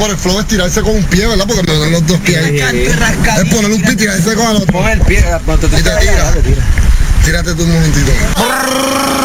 por el flow es tirarse con un pie, ¿verdad? Porque no dan los dos pies ahí. Es poner un pie y tirarse con el otro. Pon el pie, Y te tira. Tírate tú un momentito.